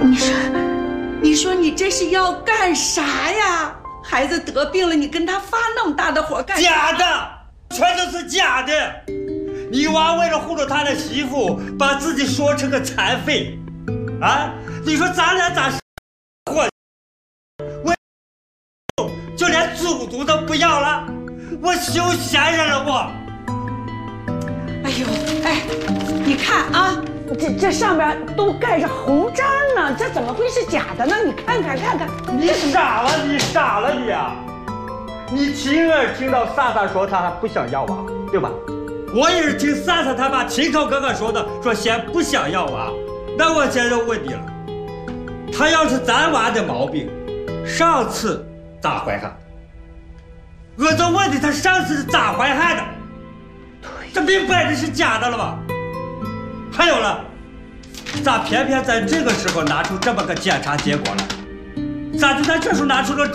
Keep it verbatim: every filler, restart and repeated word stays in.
你说，你说你这是要干啥呀？孩子得病了，你跟他发那么大的火干啥？ 假的，全都是假的。你娃为了糊弄他的媳妇，把自己说成个残废，啊？你说咱俩咋活？我就连祖宗都不要了，我休闲人了我。 哎呦，哎，你看啊，这这上面都盖着红章呢，这怎么会是假的呢？你看看看看， 你傻了，你傻了你啊！你亲耳听到萨萨说他还不想要娃，对吧？我也是听萨萨他爸亲口哥哥说的，说先不想要娃。那我现在问你了，他要是咱娃的毛病，上次咋怀害？我就问你，他上次是咋怀害的？这明摆着是假的了吧？还有了，咋偏偏在这个时候拿出这么个检查结果来？咋就在这时候拿出了